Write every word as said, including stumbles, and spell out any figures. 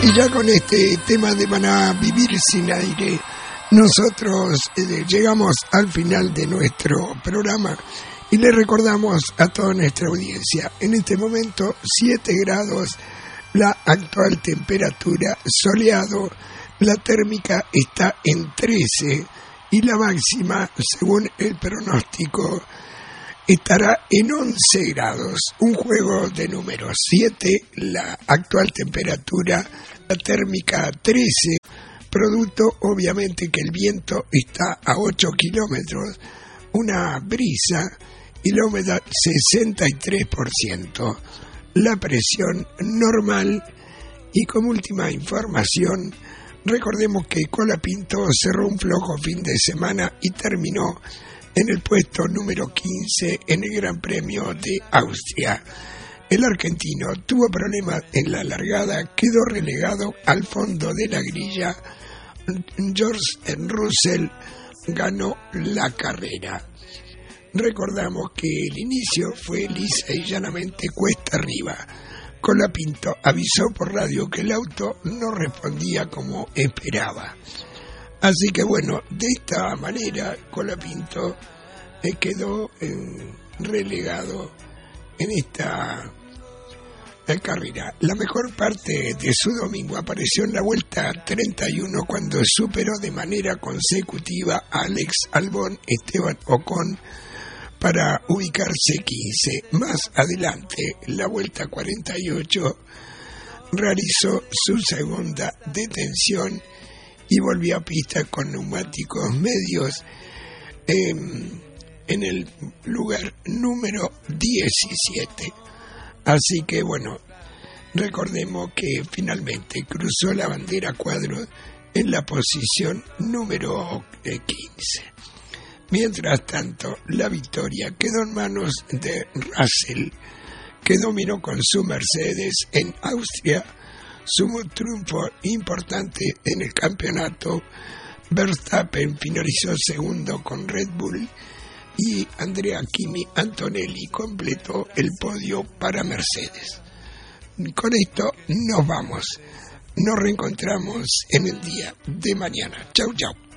Y ya con este tema de van a vivir sin aire, nosotros eh, llegamos al final de nuestro programa y le recordamos a toda nuestra audiencia, en este momento siete grados, la actual temperatura, soleado, la térmica está en trece y la máxima, según el pronóstico, estará en once grados, un juego de números, siete la actual temperatura, la térmica trece, producto obviamente que el viento está a ocho kilómetros, una brisa y la humedad sesenta y tres por ciento, la presión normal. Y como última información, recordemos que Colapinto cerró un flojo fin de semana y terminó en el puesto número quince en el Gran Premio de Austria. El argentino tuvo problemas en la largada, quedó relegado al fondo de la grilla. George Russell ganó la carrera. Recordamos que el inicio fue lisa y llanamente cuesta arriba. Colapinto avisó por radio que el auto no respondía como esperaba. Así que bueno, de esta manera Colapinto eh, quedó eh, relegado en esta eh, carrera. La mejor parte de su domingo apareció en la vuelta treinta y uno cuando superó de manera consecutiva a Alex Albon, Esteban Ocon para ubicarse quince. Más adelante, la vuelta cuarenta y ocho, realizó su segunda detención y volvió a pista con neumáticos medios eh, en el lugar número diecisiete. Así que bueno, recordemos que finalmente cruzó la bandera cuadros en la posición número quince. Mientras tanto, la victoria quedó en manos de Russell, que dominó con su Mercedes en Austria, su triunfo importante en el campeonato. Verstappen finalizó segundo con Red Bull y Andrea Kimi Antonelli completó el podio para Mercedes. Con esto nos vamos. Nos reencontramos en el día de mañana. Chau, chau.